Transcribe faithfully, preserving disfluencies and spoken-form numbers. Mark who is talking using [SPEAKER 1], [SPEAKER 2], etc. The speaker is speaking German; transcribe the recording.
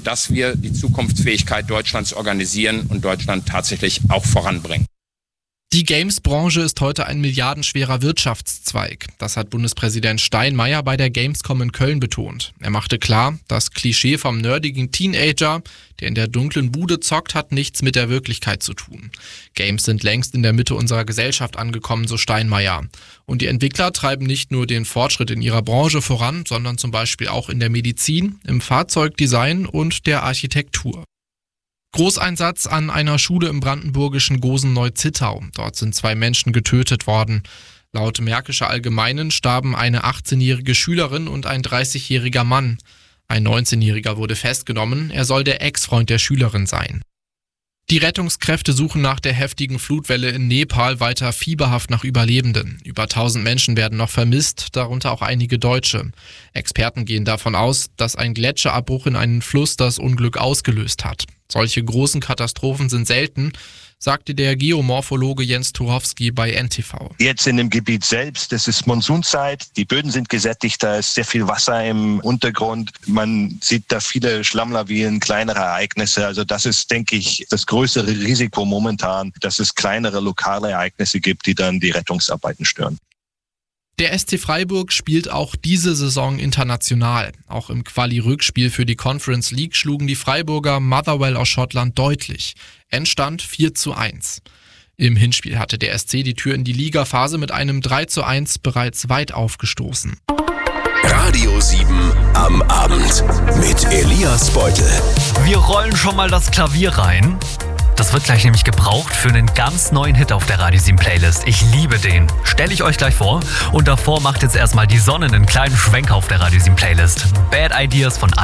[SPEAKER 1] dass wir die Zukunftsfähigkeit Deutschlands organisieren und Deutschland tatsächlich auch voranbringen.
[SPEAKER 2] Die Games-Branche ist heute ein milliardenschwerer Wirtschaftszweig. Das hat Bundespräsident Steinmeier bei der Gamescom in Köln betont. Er machte klar, das Klischee vom nerdigen Teenager, der in der dunklen Bude zockt, hat nichts mit der Wirklichkeit zu tun. Games sind längst in der Mitte unserer Gesellschaft angekommen, so Steinmeier. Und die Entwickler treiben nicht nur den Fortschritt in ihrer Branche voran, sondern zum Beispiel auch in der Medizin, im Fahrzeugdesign und der Architektur. Großeinsatz an einer Schule im brandenburgischen Gosen-Neu-Zittau. Dort sind zwei Menschen getötet worden. Laut Märkischer Allgemeinen starben eine achtzehnjährige Schülerin und ein dreißigjähriger Mann. Ein neunzehnjähriger wurde festgenommen, er soll der Ex-Freund der Schülerin sein. Die Rettungskräfte suchen nach der heftigen Flutwelle in Nepal weiter fieberhaft nach Überlebenden. Über tausend Menschen werden noch vermisst, darunter auch einige Deutsche. Experten gehen davon aus, dass ein Gletscherabbruch in einen Fluss das Unglück ausgelöst hat. Solche großen Katastrophen sind selten, sagte der Geomorphologe Jens Turowski bei N T V.
[SPEAKER 3] Jetzt in dem Gebiet selbst, es ist Monsunzeit, die Böden sind gesättigt, da ist sehr viel Wasser im Untergrund. Man sieht da viele Schlammlawinen, kleinere Ereignisse. Also das ist, denke ich, das größere Risiko momentan, dass es kleinere lokale Ereignisse gibt, die dann die Rettungsarbeiten stören.
[SPEAKER 2] Der S C Freiburg spielt auch diese Saison international. Auch im Quali-Rückspiel für die Conference League schlugen die Freiburger Motherwell aus Schottland deutlich. Endstand vier zu eins. Im Hinspiel hatte der S C die Tür in die Ligaphase mit einem drei zu eins bereits weit aufgestoßen.
[SPEAKER 4] Radio sieben am Abend mit Elias Beutel.
[SPEAKER 5] Wir rollen schon mal das Klavier rein. Das wird gleich nämlich gebraucht für einen ganz neuen Hit auf der Radio sieben Playlist. Ich liebe den. Stelle ich euch gleich vor. Und davor macht jetzt erstmal die Sonne einen kleinen Schwenk auf der Radio sieben Playlist. Bad Ideas von